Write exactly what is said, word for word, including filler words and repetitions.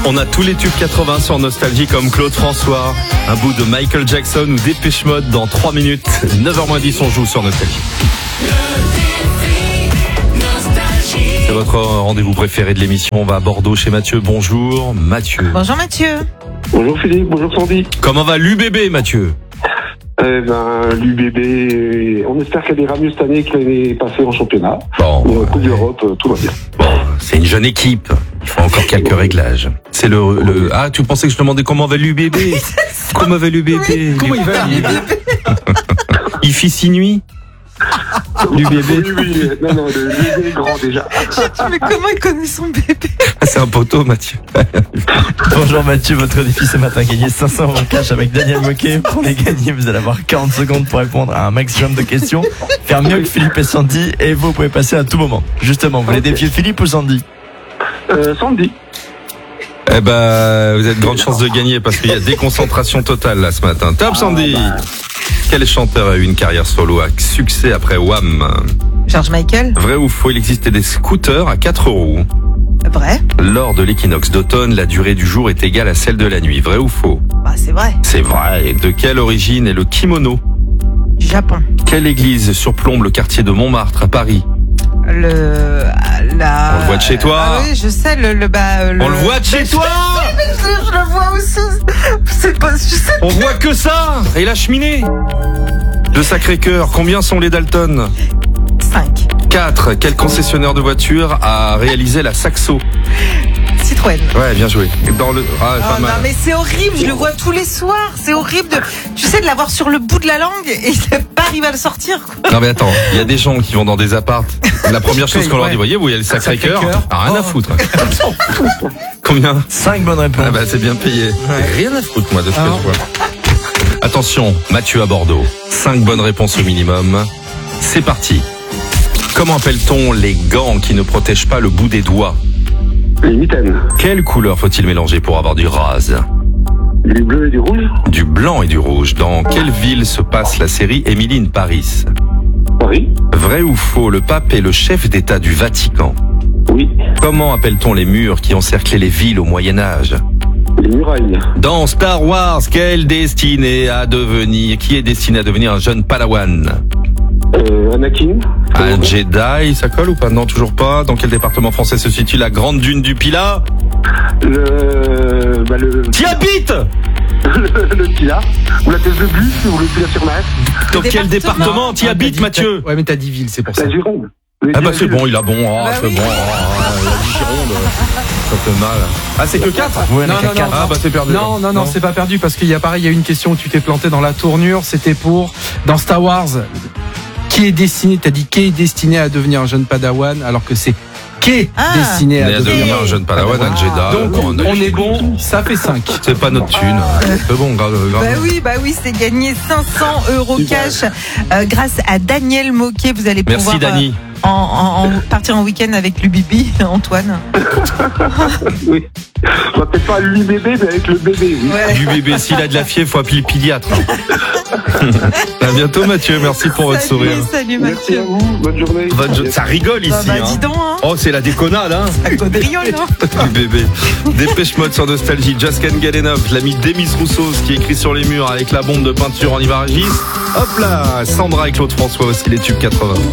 On a tous les tubes quatre-vingts sur Nostalgie comme Claude François, un bout de Michael Jackson ou Dépêche Mode dans trois minutes. neuf heures moins dix, on joue sur Nostalgie. C'est votre rendez-vous préféré de l'émission. On va à Bordeaux chez Mathieu. Bonjour Mathieu. Bonjour Mathieu. Bonjour Philippe, bonjour Sandy. Comment va l'U B B Mathieu? Eh ben, l'U B B, on espère qu'elle ira mieux cette année que l'année passée en championnat. Bon, Mais en Coupe d'Europe, tout va bien. Bon, c'est une jeune équipe. Il faut encore quelques réglages. C'est le, le... Ah, tu pensais que je demandais comment va l'U B B? Comment va l'U B B? Oui. Comment il va l'U B B? Il fit six nuits. L'U B B. Oui, oui, non, non, le l'U B B est grand déjà. Mais comment il connaît son bébé? Ah, c'est un poteau, Mathieu. Bonjour Mathieu, votre défi ce matin, gagner cinq cents euros cash avec Daniel Moquet. Pour les gagner, vous allez avoir quarante secondes pour répondre à un maximum de questions, faire mieux que Philippe et Sandy, et vous pouvez passer à tout moment. Justement, vous voulez défier Philippe ou Sandy? Euh, Sandy. Eh ben, vous avez de grandes chances de gagner parce qu'il y a déconcentration totale là ce matin. Top Sandy. Ah, bah. Quel chanteur a eu une carrière solo à succès après Wham? George Michael. Vrai ou faux, il existait des scooters à quatre roues. Vrai. Lors de l'équinoxe d'automne, la durée du jour est égale à celle de la nuit. Vrai ou faux? Bah c'est vrai. C'est vrai. Et de quelle origine est le kimono? Du Japon. Quelle église surplombe le quartier de Montmartre à Paris? Le la. On le voit de chez toi. Ah oui, je sais le le bah. Le... On le voit de chez toi. Je, je le vois aussi. C'est pas. Je sais. On voit que ça. Et la cheminée de Sacré-Cœur. Combien sont les Dalton? cinq. quatre. Quel concessionnaire de voitures a réalisé la Saxo? Citroën. Ouais, bien joué. Dans le... Ah, pas Oh mal. non mais c'est horrible, je le vois tous les soirs. C'est horrible de, tu sais, de l'avoir sur le bout de la langue et de pas arriver à le sortir. Quoi. Non mais attends, il y a des gens qui vont dans des apparts. La première chose qu'on leur dit, voyez, vous, il y a le Sacré-Cœur. Ah, rien à foutre. Combien? cinq bonnes réponses. Ah bah c'est bien payé. Rien à foutre moi de ce que je vois. Attention, Mathieu à Bordeaux. cinq bonnes réponses au minimum. C'est parti. Comment appelle-t-on les gants qui ne protègent pas le bout des doigts? Les mitaines. Quelle couleur faut-il mélanger pour avoir du rase? Du bleu et du rouge. Du blanc et du rouge. Dans quelle ville se passe la série Emily in Paris? Paris. Vrai ou faux, le pape est le chef d'État du Vatican? Oui. Comment appelle-t-on les murs qui encerclaient les villes au Moyen-Âge? Les murailles. Dans Star Wars, quel destiné à devenir, qui est destiné à devenir un jeune Padawan? Euh, Anakin. Un Jedi, ça colle ou pas? Non, toujours pas. Dans quel département français se situe la grande dune du Pilat? Le... Bah le... T'y habites? le, le Pilat. Ou la thèse de bus, ou le Pilat-sur-Mer. Dans quel département t'y Ah, habites, t'as dit- Mathieu? t'as- Ouais, mais t'as dit ville, c'est pour ça. La Gironde. Ah bah c'est bon, il a bon, ah, Bah c'est oui. bon, ah, la Gironde, ça fait mal. Ah c'est que quatre? Ouais, Non, mais non, quatre. non. Ah bah c'est perdu. Non, non, non, c'est pas perdu parce qu'il y a pareil, il y a une question où tu t'es planté dans la tournure. C'était pour, dans Star Wars, qui est destiné, t'as dit qui est destiné à devenir un jeune Padawan alors que c'est qui est Ah. destiné On à est à devenir. devenir un jeune Padawan, un Jedi. Donc Bon, on est bon, ça fait cinq. C'est pas notre thune. C'est bon, grave, grave. Bah oui, bah oui, c'est gagné cinq cents euros cash euh, grâce à Daniel Moquet. Vous allez pouvoir Merci Dani. euh, en, en- en- partir en week-end avec l'U B B, Antoine. Oui. On va peut-être pas l'U B B, mais avec le bébé, oui. Ouais. Du bébé, s'il a de la fièvre, faut appeler le pédiatre. À bientôt Mathieu, merci pour votre Salut, sourire. salut Merci à Mathieu. vous. Bonne journée. Bonne jo- Ça rigole ici. Bah, bah, hein. dis donc, hein. Oh, c'est la déconnade, hein. Ça caudriole, hein. Du bébé. Dépêche Mode sur Nostalgie. Just Can't Get Enough. L'ami Demis Roussos qui écrit sur les murs avec la bombe de peinture en Ivaragis. Hop là. Sandra et Claude François aussi, les tubes quatre-vingts.